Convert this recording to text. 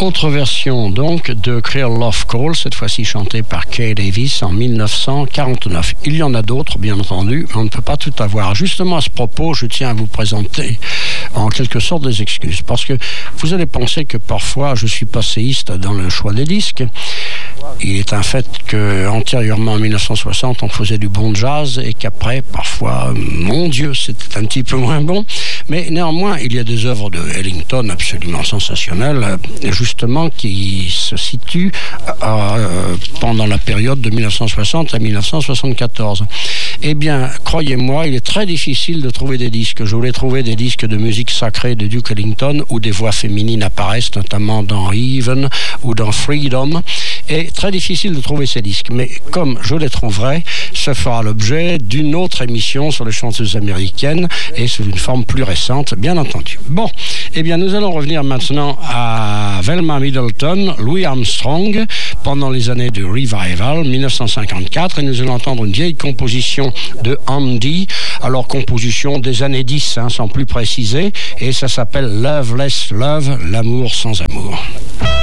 Autre version donc de Clear Love Call, cette fois-ci chantée par Kay Davis en 1949. Il y en a d'autres, bien entendu, mais on ne peut pas tout avoir. Justement, à ce propos, je tiens à vous présenter en quelque sorte des excuses, parce que vous allez penser que parfois je suis passéiste dans le choix des disques. Il est un fait qu'antérieurement, en 1960, on faisait du bon jazz et qu'après, parfois, mon Dieu, c'était un petit peu moins bon. Mais néanmoins, il y a des œuvres de Ellington absolument sensationnelles, justement, qui se situent pendant la période de 1960 à 1974. Eh bien, croyez-moi, il est très difficile de trouver des disques. Je voulais trouver des disques de musique sacrée de Duke Ellington où des voix féminines apparaissent, notamment dans Even ou dans Freedom. Et très difficile de trouver ces disques. Mais comme je les trouverai, ce fera l'objet d'une autre émission sur les chanteuses américaines et sous une forme plus récente, bien entendu. Bon, eh bien, nous allons revenir maintenant à Velma Middleton, Louis Armstrong, pendant les années du Revival, 1954, et nous allons entendre une vieille composition de Andy, alors composition des années 10, sans plus préciser, et ça s'appelle Loveless Love, l'amour sans amour.